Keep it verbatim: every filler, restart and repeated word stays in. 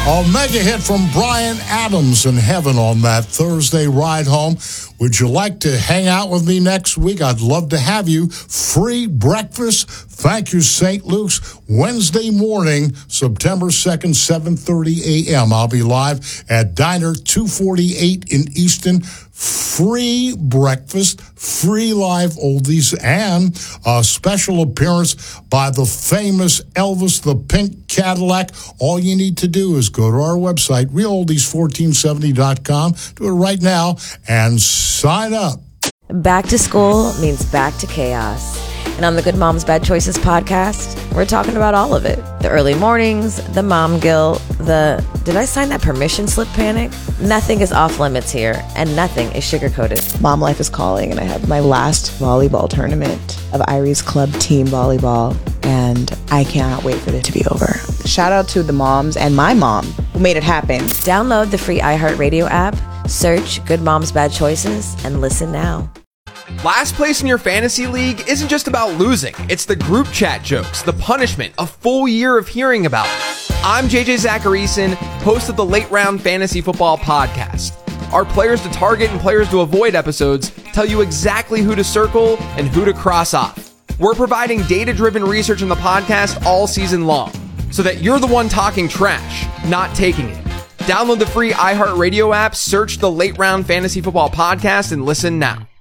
A mega hit from Bryan Adams in heaven on that Thursday ride home. Would you like to hang out with me next week? I'd love to have you. Free breakfast. Thank you, Saint Luke's. Wednesday morning, September second, seven thirty a.m. I'll be live at Diner two forty-eight in Easton. Free breakfast, free live oldies, and a special appearance by the famous Elvis the Pink Cadillac. All you need to do is go to our website, real oldies fourteen seventy dot com. Do it right now and sign up. Back to school means back to chaos. And on the Good Moms Bad Choices podcast, we're talking about all of it. The early mornings, the mom guilt, the did I sign that permission slip panic? Nothing is off limits here, and nothing is sugar-coated. Mom life is calling, and I have my last volleyball tournament of Irie's club team volleyball, and I cannot wait for it to be over. Shout out to the moms and my mom who made it happen. Download the free iHeartRadio app, search Good Moms Bad Choices, and listen now. Last place in your fantasy league isn't just about losing. It's the group chat jokes, the punishment, a full year of hearing about it. I'm J J Zacharyson, host of the Late Round Fantasy Football Podcast. Our players to target and players to avoid episodes tell you exactly who to circle and who to cross off. We're providing data-driven research in the podcast all season long, so that you're the one talking trash, not taking it. Download the free iHeartRadio app, search the Late Round Fantasy Football Podcast, and listen now.